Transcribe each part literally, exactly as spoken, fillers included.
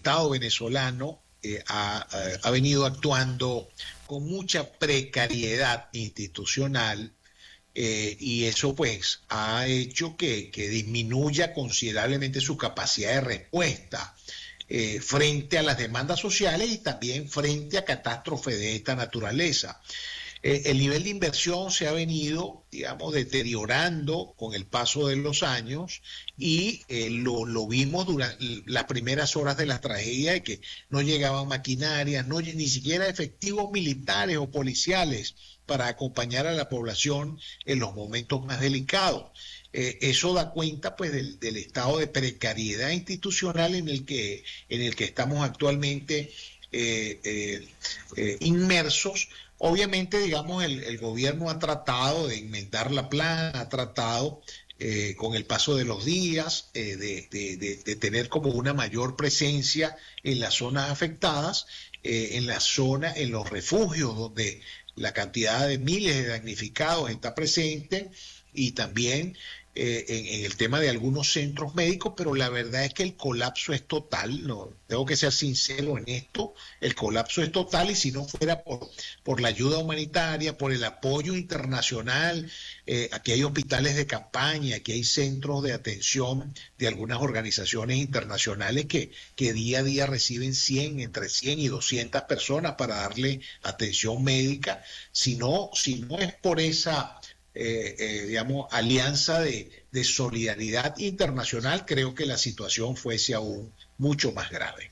Estado venezolano eh, ha, ha venido actuando con mucha precariedad institucional. Eh, y eso pues ha hecho que, que disminuya considerablemente su capacidad de respuesta eh, frente a las demandas sociales y también frente a catástrofes de esta naturaleza. Eh, el nivel de inversión se ha venido, digamos, deteriorando con el paso de los años y eh, lo, lo vimos durante las primeras horas de la tragedia, de que no llegaban maquinarias, no, ni siquiera efectivos militares o policiales para acompañar a la población en los momentos más delicados. Eh, eso da cuenta pues del, del estado de precariedad institucional en el que, en el que estamos actualmente eh, eh, eh, inmersos. Obviamente, digamos, el, el gobierno ha tratado de enmendar la plana, ha tratado eh, con el paso de los días eh, de, de, de, de tener como una mayor presencia en las zonas afectadas, eh, en la zona, en los refugios donde la cantidad de miles de damnificados está presente, y también eh, en, en el tema de algunos centros médicos, pero la verdad es que el colapso es total, no tengo que ser sincero en esto, el colapso es total, y si no fuera por, por la ayuda humanitaria, por el apoyo internacional, eh, aquí hay hospitales de campaña, aquí hay centros de atención de algunas organizaciones internacionales que, que día a día reciben cien, entre cien y doscientas personas para darle atención médica. Si no, si no es por esa Eh, eh, digamos, alianza de, de solidaridad internacional, creo que la situación fuese aún mucho más grave.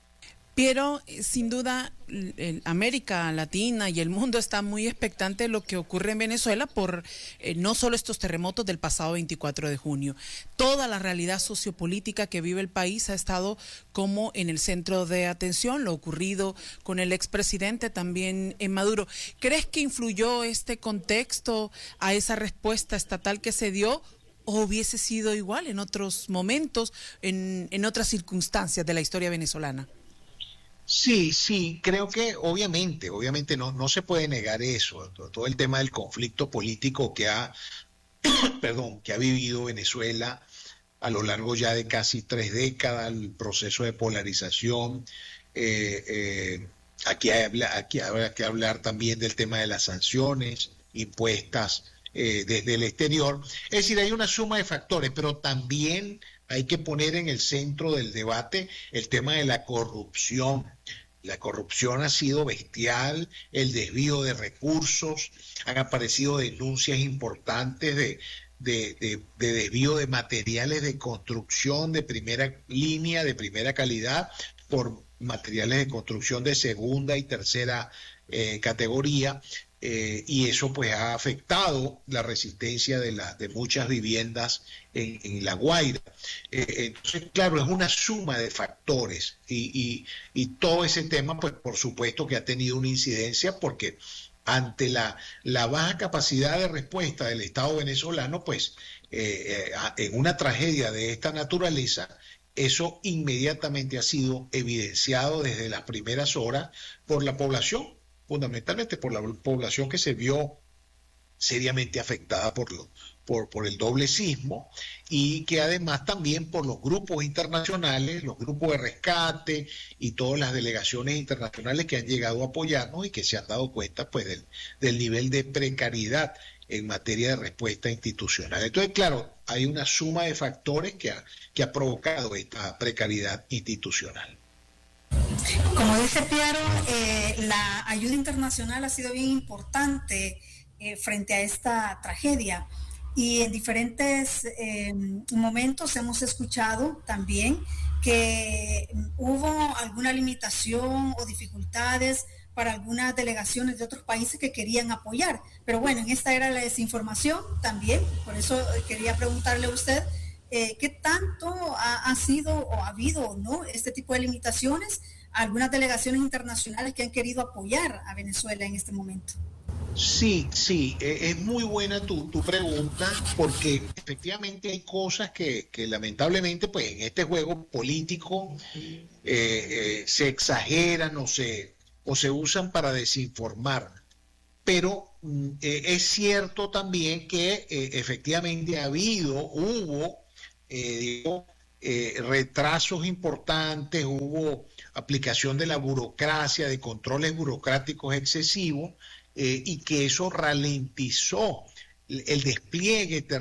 Piero, sin duda, el América Latina y el mundo está muy expectante de lo que ocurre en Venezuela por eh, no solo estos terremotos del pasado veinticuatro de junio. Toda la realidad sociopolítica que vive el país ha estado como en el centro de atención, lo ocurrido con el expresidente también en Maduro. ¿Crees que influyó este contexto a esa respuesta estatal que se dio, o hubiese sido igual en otros momentos, en, en otras circunstancias de la historia venezolana? Sí, sí, creo que obviamente, obviamente no, no se puede negar eso, todo, todo el tema del conflicto político que ha, perdón, que ha vivido Venezuela a lo largo ya de casi tres décadas, el proceso de polarización. Eh, eh, aquí, hay, aquí habrá que hablar también del tema de las sanciones impuestas eh, desde el exterior. Es decir, hay una suma de factores, pero también hay que poner en el centro del debate el tema de la corrupción. La corrupción ha sido bestial, el desvío de recursos, han aparecido denuncias importantes de, de, de, de desvío de materiales de construcción de primera línea, de primera calidad, por materiales de construcción de segunda y tercera eh, categoría. Eh, y eso pues ha afectado la resistencia de, la, de muchas viviendas en, en La Guaira. Eh, entonces, claro, es una suma de factores y, y, y todo ese tema, pues por supuesto que ha tenido una incidencia, porque ante la, la baja capacidad de respuesta del Estado venezolano, pues eh, eh, en una tragedia de esta naturaleza, eso inmediatamente ha sido evidenciado desde las primeras horas por la población, fundamentalmente por la población que se vio seriamente afectada por, lo, por, por el doble sismo, y que además también por los grupos internacionales, los grupos de rescate y todas las delegaciones internacionales que han llegado a apoyarnos y que se han dado cuenta pues del, del nivel de precariedad en materia de respuesta institucional. Entonces, claro, hay una suma de factores que ha, que ha provocado esta precariedad institucional. Como dice Piero, eh, la ayuda internacional ha sido bien importante eh, frente a esta tragedia, y en diferentes eh, momentos hemos escuchado también que hubo alguna limitación o dificultades para algunas delegaciones de otros países que querían apoyar, pero bueno, en esta era la desinformación también, por eso quería preguntarle a usted eh, qué tanto ha, ha sido o ha habido o no este tipo de limitaciones a algunas delegaciones internacionales que han querido apoyar a Venezuela en este momento. Sí, sí, es muy buena tu, tu pregunta, porque efectivamente hay cosas que, que lamentablemente pues en este juego político eh, eh, se exageran o se, o se usan para desinformar, pero eh, es cierto también que eh, efectivamente ha habido, hubo, eh, digo, eh, retrasos importantes, hubo aplicación de la burocracia, de controles burocráticos excesivos, eh, y que eso ralentizó el despliegue